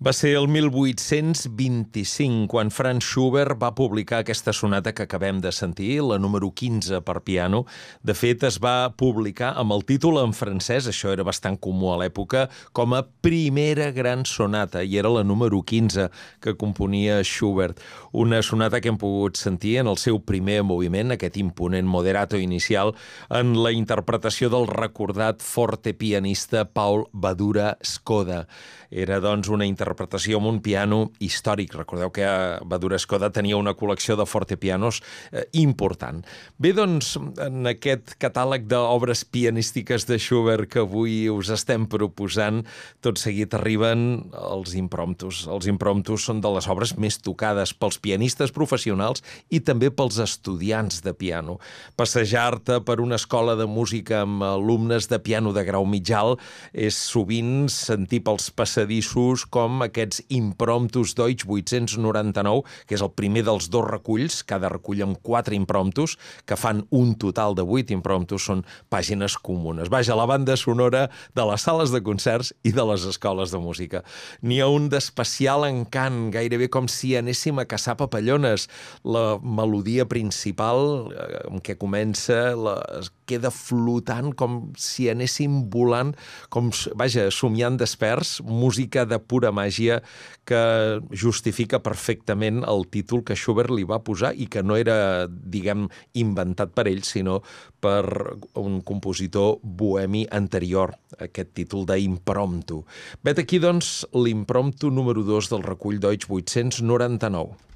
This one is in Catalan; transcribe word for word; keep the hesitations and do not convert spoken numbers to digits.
Va ser el mil vuit-cents vint-i-cinc quan Franz Schubert va publicar aquesta sonata que acabem de sentir, la número quinze per piano. De fet, es va publicar amb el títol en francès, això era bastant comú a l'època, com a primera gran sonata, i era la número quinze que componia Schubert. Una sonata que hem pogut sentir en el seu primer moviment, aquest imponent moderato inicial, en la interpretació del recordat forte pianista Paul Badura-Skoda. Era, doncs, una interpretació amb un piano històric. Recordeu que Badura-Skoda tenia una col·lecció de fortepianos eh, important. Bé, doncs, en aquest catàleg d'obres pianístiques de Schubert que avui us estem proposant, tot seguit arriben els impromptus. Els impromptus són de les obres més tocades pels pianistes professionals i també pels estudiants de piano. Passejar-te per una escola de música amb alumnes de piano de grau mitjà és sovint sentir pels passadissos com aquests impromptus Deutsch vuit-cents noranta-nou, que és el primer dels dos reculls, cada recull amb quatre impromptus, que fan un total de vuit impromptus, són pàgines comunes. Vaja, la banda sonora de les sales de concerts i de les escoles de música. N'hi ha un d'especial encant, gairebé com si anéssim a caçar papallones. La melodia principal, amb què comença, la, queda flotant com si anéssim volant, com, vaja, somiant desperts, música de pura màgia que justifica perfectament el títol que Schubert li va posar i que no era, diguem, inventat per ell, sinó per un compositor bohemi anterior, aquest títol d'impromptu. Vet aquí, doncs, l'impromptu número dos del recull Deutsch vuit-cents noranta-nou.